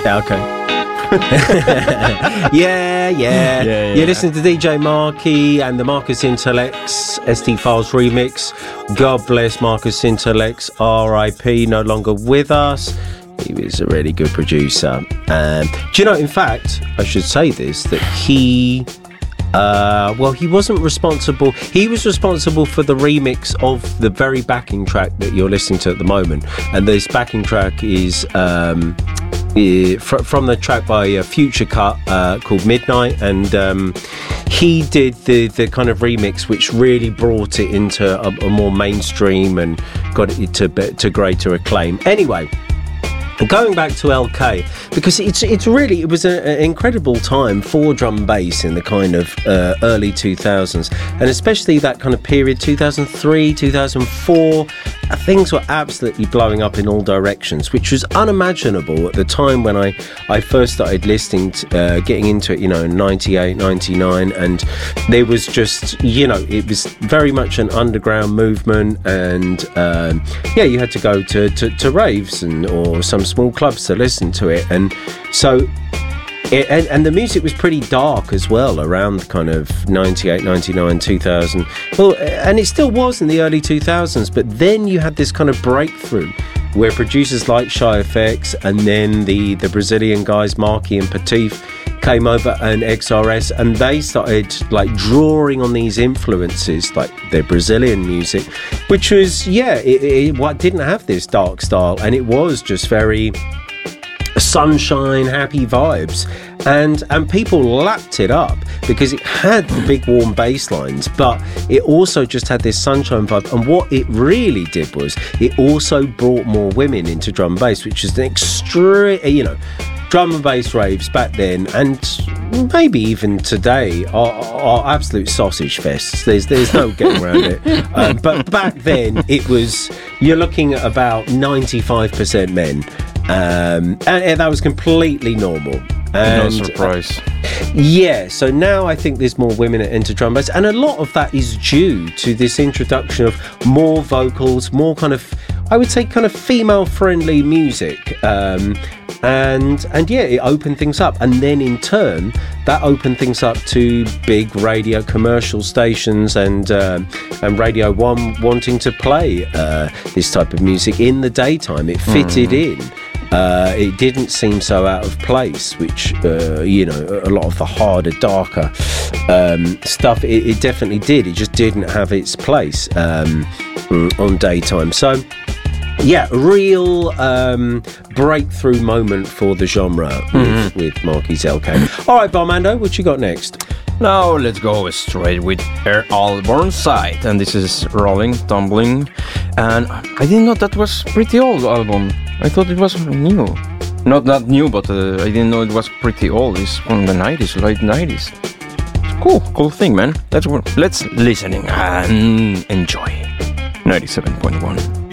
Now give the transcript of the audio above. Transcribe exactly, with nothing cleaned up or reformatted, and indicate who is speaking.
Speaker 1: Yeah, okay. yeah, yeah, yeah, yeah. You're listening to D J Marky and the Marcus Intellects S D Files remix. God bless Marcus Intellects, R I P, no longer with us. He was a really good producer. Um, do you know, in fact, I should say this, that he... Uh, well, he wasn't responsible. He was responsible for the remix of the very backing track that you're listening to at the moment. And this backing track is um, eh, fr- from the track by uh, Future Cut uh, called Midnight. And um, he did the, the kind of remix which really brought it into a, a more mainstream and got it to, to greater acclaim. Anyway, going back to L K, because it's it's really it was an incredible time for drum and bass in the kind of uh, early two thousands, and especially that kind of period two thousand three, two thousand four. Things were absolutely blowing up in all directions, which was unimaginable at the time when I, I first started listening to, uh, getting into it, you know, in ninety-eight, ninety-nine, and there was just, you know, it was very much an underground movement, and um, yeah, you had to go to, to, to raves and or some small clubs to listen to it, and so it, and, and the music was pretty dark as well around kind of ninety-eight, ninety-nine, two thousand. Well, and it still was in the early two thousands, but then you had this kind of breakthrough where producers like Shy F X and then the, the Brazilian guys Marky and Patif came over, and X R S, and they started like drawing on these influences, like their Brazilian music, which was, yeah, it, it, it didn't have this dark style, and it was just very sunshine, happy vibes, and and people lapped it up because it had the big warm bass lines, but it also just had this sunshine vibe. And what it really did was it also brought more women into drum and bass, which is an extreme, you know, drum and bass raves back then, and maybe even today, are, are absolute sausage fests. There's there's no getting around it. Um, but back then, it was, you're looking at about ninety-five percent men. Um, and, and that was completely normal. And,
Speaker 2: no surprise.
Speaker 1: Uh, yeah, so now I think there's more women that enter drum bass, and a lot of that is due to this introduction of more vocals, more kind of, I would say, kind of female-friendly music. Um, and and yeah, it opened things up, and then in turn that opened things up to big radio commercial stations and um, and Radio One wanting to play uh, this type of music in the daytime. It fitted mm. in. Uh, it didn't seem so out of place, which, uh, you know, a lot of the harder, darker um, stuff, it, it definitely did. It just didn't have its place um, on daytime. So, yeah, a real um, breakthrough moment for the genre with, mm-hmm. with Marky's L K. All right, Barmando, what you got next?
Speaker 2: Now let's go straight with Earl Alborn Side, and this is Rolling, Tumbling, and I didn't know that was pretty old album. I thought it was new. Not that new, but uh, I didn't know it was pretty old. It's from the nineties, late nineties. It's cool, cool thing, man. Let's let's listening and enjoy. ninety-seven point one.